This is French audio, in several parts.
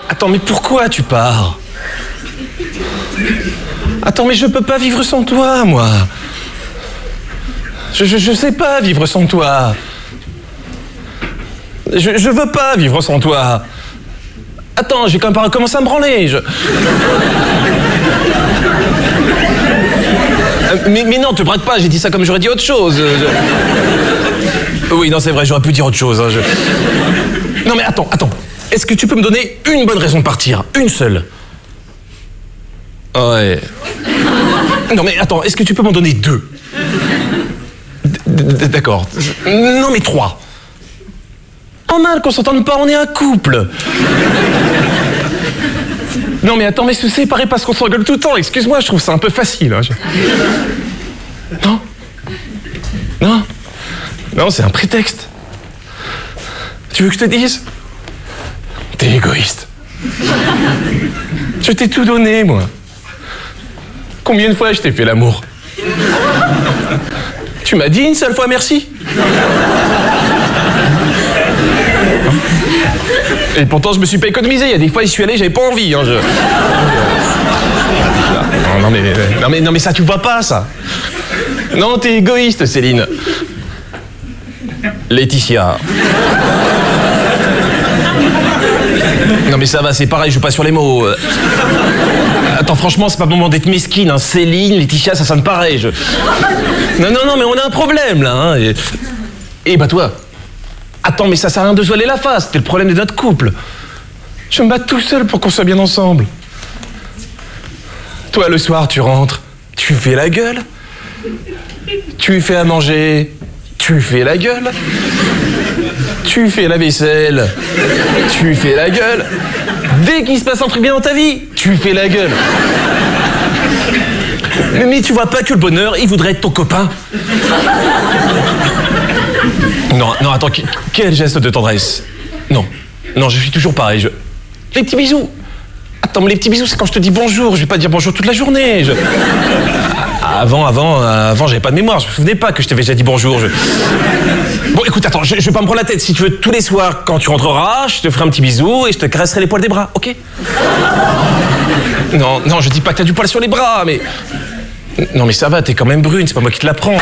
Attends, mais pourquoi tu pars? Attends, mais je peux pas vivre sans toi, moi. Je sais pas vivre sans toi. Je veux pas vivre sans toi. Attends, j'ai quand même pas recommencé à me branler. Mais non, te braque pas, j'ai dit ça comme j'aurais dit autre chose. Oui, non, c'est vrai, j'aurais pu dire autre chose. Hein, Non, mais attends. Est-ce que tu peux me donner une bonne raison de partir? Une seule? Ouais. Non, mais attends, est-ce que tu peux m'en donner deux? D'accord. Non, mais trois. Oh mal qu'on s'entende pas, on est un couple. Non, mais attends, mais se séparer parce qu'on s'engueule tout le temps, excuse-moi, je trouve ça un peu facile. Hein, Non, c'est un prétexte. Tu veux que je te dise? T'es égoïste. Je t'ai tout donné, moi. Combien de fois je t'ai fait l'amour? Tu m'as dit une seule fois merci? Et pourtant, je me suis pas économisé. Il y a des fois, j'y suis allé, j'avais pas envie. Hein, Non, mais ça, tu vois pas, ça. Non, t'es égoïste, Céline. Laetitia. Non, mais ça va, c'est pareil, je joue pas sur les mots. Attends, franchement, c'est pas le moment d'être mesquine. Hein. Céline, Laetitia, ça sonne pareil. Non, mais on a un problème, là. Hein. Et bah, toi. Attends, mais ça sert à rien de se voiler la face. C'était le problème de notre couple. Je me bats tout seul pour qu'on soit bien ensemble. Toi, le soir, tu rentres, tu fais la gueule. Tu fais à manger, tu fais la gueule. Tu fais la vaisselle, tu fais la gueule. Dès qu'il se passe un truc bien dans ta vie, tu fais la gueule. Mais tu vois pas que le bonheur, il voudrait être ton copain? Non, attends, quel geste de tendresse? Non, je suis toujours pareil. Les petits bisous. Attends, mais les petits bisous, c'est quand je te dis bonjour. Je vais pas dire bonjour toute la journée. Avant, j'avais pas de mémoire. Je me souvenais pas que je t'avais déjà dit bonjour. Bon, écoute, attends, je vais pas me prendre la tête. Si tu veux, tous les soirs, quand tu rentreras, je te ferai un petit bisou et je te caresserai les poils des bras, ok? Non, je dis pas que t'as du poil sur les bras, mais... Non, mais ça va, t'es quand même brune, c'est pas moi qui te l'apprends.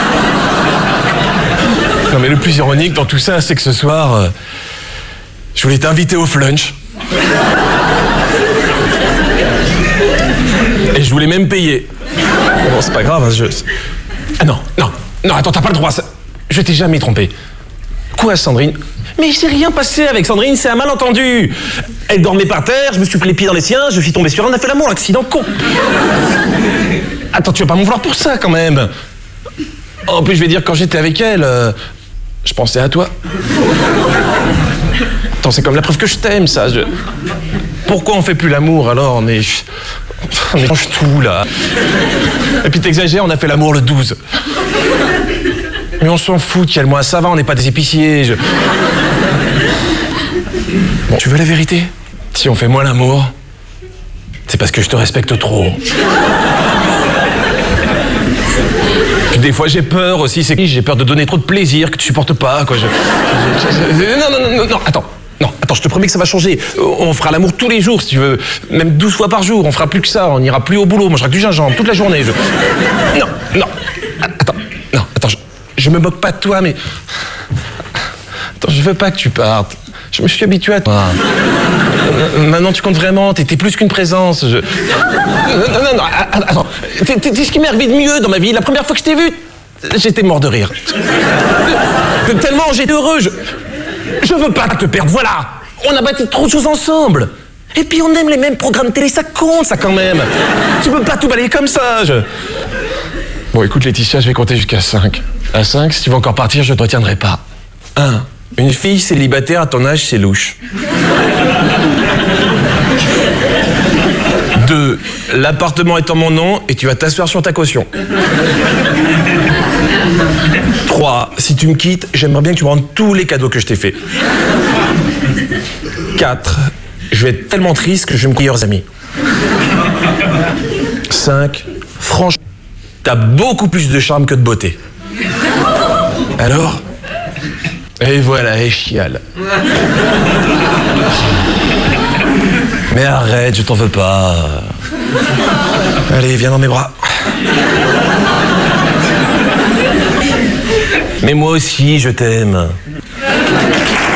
Non, mais le plus ironique dans tout ça, c'est que ce soir, je voulais t'inviter au flunch. Et je voulais même payer. Bon, c'est pas grave, hein, Ah non, attends, t'as pas le droit, ça... Je t'ai jamais trompé. Quoi, Sandrine? Mais il s'est rien passé avec Sandrine, c'est un malentendu. Elle dormait par terre, je me suis pris les pieds dans les siens, je suis tombé sur elle, on a fait l'amour, accident con. Attends, tu vas pas m'en vouloir pour ça, quand même. En plus, je vais dire, quand j'étais avec elle, je pensais à toi. Attends, c'est comme la preuve que je t'aime, ça. Pourquoi on fait plus l'amour, alors? Mais change tout, là. Et puis t'exagères, on a fait l'amour le 12. Mais on s'en fout, Kiel-moi, ça va, on n'est pas des épiciers. Bon, tu veux la vérité? Si on fait moins l'amour, c'est parce que je te respecte trop. Puis des fois j'ai peur aussi, j'ai peur de donner trop de plaisir que tu supportes pas, quoi. Non, attends, je te promets que ça va changer. On fera l'amour tous les jours, si tu veux, même 12 fois par jour, on fera plus que ça, on ira plus au boulot, on mangera que du gingembre toute la journée. Attends, je me moque pas de toi, mais... Attends, je veux pas que tu partes. Je me suis habitué à toi. Maintenant, tu comptes vraiment, t'es plus qu'une présence. Non, attends. T'es ce qui m'est arrivé de mieux dans ma vie. La première fois que je t'ai vu, j'étais mort de rire. Tellement j'étais heureux. Je veux pas te perdre, voilà. On a bâti trop de choses ensemble. Et puis on aime les mêmes programmes télé, ça compte, ça, quand même. Tu peux pas tout balayer comme ça. Bon, écoute, Laetitia, je vais compter jusqu'à 5. À 5, si tu veux encore partir, je te retiendrai pas. 1. Une fille célibataire à ton âge, c'est louche. 2. L'appartement est en mon nom et tu vas t'asseoir sur ta caution. 3. Si tu me quittes, j'aimerais bien que tu me rendes tous les cadeaux que je t'ai faits. 4. Je vais être tellement triste que je vais me meilleurs amis. 5. Franchement, t'as beaucoup plus de charme que de beauté. Alors? Et voilà, et chiale. Mais arrête, je t'en veux pas. Allez, viens dans mes bras. Mais moi aussi, je t'aime.